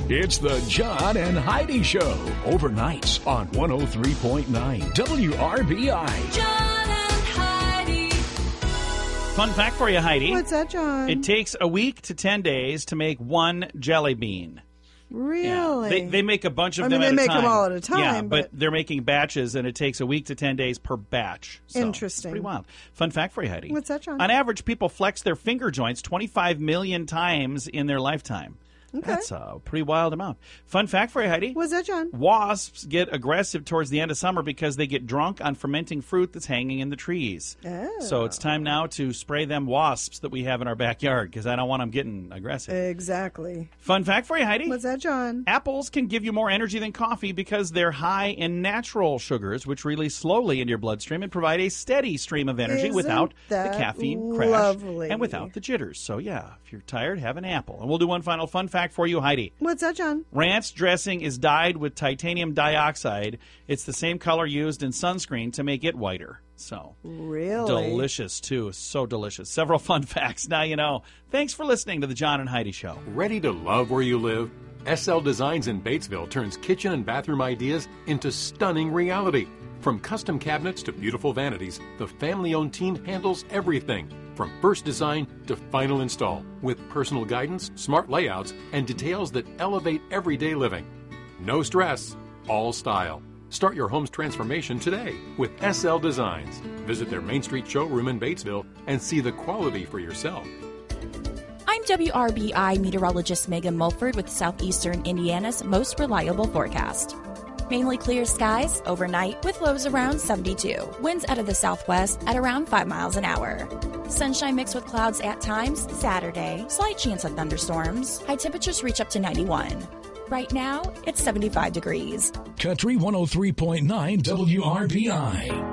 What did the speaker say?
It's the John and Heidi Show, overnights on 103.9 WRBI. John and Heidi. Fun fact for you, Heidi. What's that, John? It takes a week to 10 days to make one jelly bean. Really? Yeah. They make a bunch of them they at a time. make them all at a time. Yeah, but they're making batches, and it takes a week to 10 days per batch. So Interesting. It's pretty wild. Fun fact for you, Heidi. What's that, John? On average, people flex their finger joints 25 million times in their lifetime. Okay. That's a pretty wild amount. Fun fact for you, Heidi. What's that, John? Wasps get aggressive towards the end of summer because they get drunk on fermenting fruit that's hanging in the trees. Oh. So it's time now to spray them wasps that we have in our backyard because I don't want them getting aggressive. Exactly. Fun fact for you, Heidi. What's that, John? Apples can give you more energy than coffee because they're high in natural sugars, which release slowly into your bloodstream and provide a steady stream of energy Isn't without the that caffeine crash lovely? and without the jitters. So, yeah, if you're tired, have an apple. And we'll do one final fun fact for you, Heidi. What's that, John? Ranch dressing is dyed with titanium dioxide. It's the same color used in sunscreen to make it whiter. So, Really? delicious, too. So delicious. Several fun facts. Now you know. Thanks for listening to the John and Heidi Show. Ready to love where you live? SL Designs in Batesville turns kitchen and bathroom ideas into stunning reality. From custom cabinets to beautiful vanities, the family-owned team handles everything, from first design to final install, with personal guidance, smart layouts, and details that elevate everyday living. No stress, all style. Start your home's transformation today with SL Designs. Visit their Main Street showroom in Batesville and see the quality for yourself. I'm WRBI meteorologist Megan Mulford with Southeastern Indiana's most reliable forecast. Mainly clear skies overnight with lows around 72. Winds out of the southwest at around 5 miles an hour. Sunshine mixed with clouds at times Saturday. Slight chance of thunderstorms. High temperatures reach up to 91. Right now, it's 75 degrees. Country 103.9 WRBI.